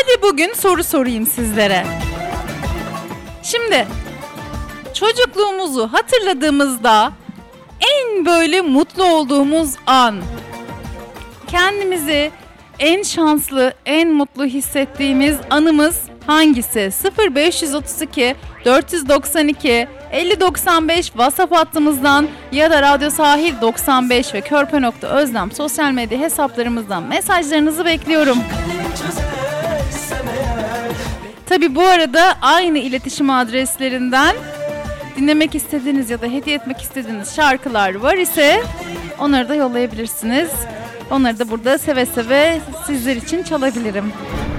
Hadi bugün soru sorayım sizlere. Şimdi çocukluğumuzu hatırladığımızda en böyle mutlu olduğumuz an, kendimizi en şanslı, en mutlu hissettiğimiz anımız hangisi? 0532 492 5095 WhatsApp hattımızdan ya da Radyo Sahil 95 ve Körpe.Özlem sosyal medya hesaplarımızdan mesajlarınızı bekliyorum. Tabii bu arada aynı iletişim adreslerinden dinlemek istediğiniz ya da hediye etmek istediğiniz şarkılar var ise onları da yollayabilirsiniz. Onları da burada seve seve sizler için çalabilirim.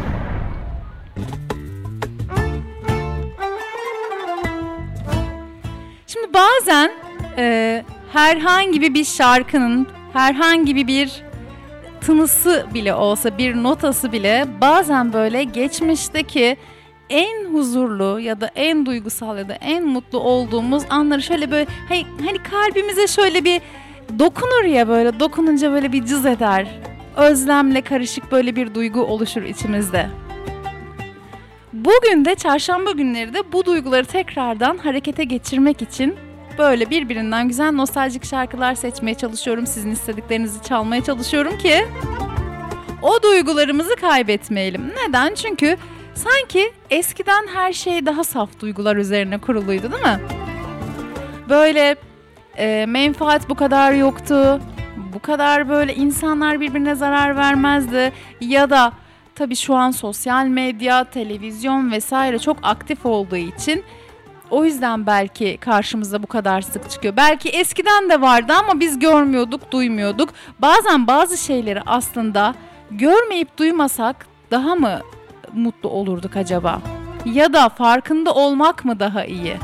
Şimdi bazen herhangi bir şarkının, herhangi bir tınısı bile olsa, bir notası bile bazen böyle geçmişteki en huzurlu ya da en duygusal ya da en mutlu olduğumuz anları şöyle böyle hani kalbimize şöyle bir dokunur ya, böyle dokununca böyle bir cız eder. Özlemle karışık böyle bir duygu oluşur içimizde. Bugün de çarşamba günleri de bu duyguları tekrardan harekete geçirmek için böyle birbirinden güzel nostaljik şarkılar seçmeye çalışıyorum. Sizin istediklerinizi çalmaya çalışıyorum ki o duygularımızı kaybetmeyelim. Neden? Çünkü sanki eskiden her şey daha saf duygular üzerine kuruluydu, değil mi? Böyle menfaat bu kadar yoktu. Bu kadar böyle insanlar birbirine zarar vermezdi. Ya da tabii şu an sosyal medya, televizyon vesaire çok aktif olduğu için o yüzden belki karşımıza bu kadar sık çıkıyor. Belki eskiden de vardı ama biz görmüyorduk, duymuyorduk. Bazen bazı şeyleri aslında görmeyip duymasak daha mı mutlu olurduk acaba? Ya da farkında olmak mı daha iyi?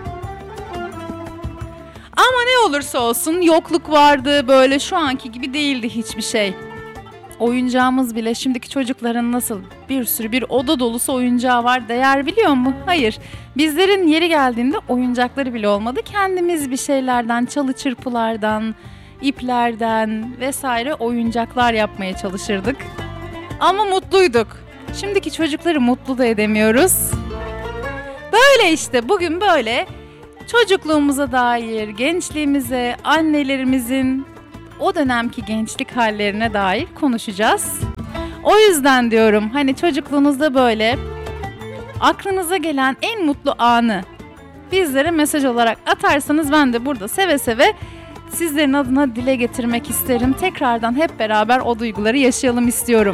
Ama ne olursa olsun yokluk vardı, böyle şu anki gibi değildi hiçbir şey. Oyuncağımız bile şimdiki çocukların nasıl bir sürü bir oda dolusu oyuncağı var, değer biliyor mu? Hayır. Bizlerin yeri geldiğinde oyuncakları bile olmadı. Kendimiz bir şeylerden, çalı çırpılardan, iplerden vesaire oyuncaklar yapmaya çalışırdık. Ama mutluyduk. Şimdiki çocukları mutlu da edemiyoruz. Böyle işte bugün böyle çocukluğumuza dair, gençliğimize, annelerimizin o dönemki gençlik hallerine dair konuşacağız. O yüzden diyorum hani çocukluğunuzda böyle aklınıza gelen en mutlu anı bizlere mesaj olarak atarsanız ben de burada seve seve sizlerin adına dile getirmek isterim. Tekrardan hep beraber o duyguları yaşayalım istiyorum.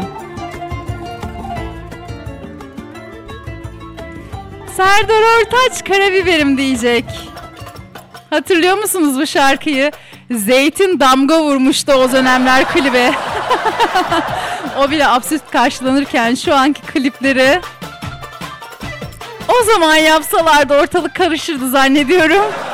Serdar Ortaç Karabiberim diyecek. Hatırlıyor musunuz bu şarkıyı? Zeytin damga vurmuştu o dönemler klibe. O bile absürt karşılanırken şu anki klipleri o zaman yapsalardı ortalık karışırdı zannediyorum.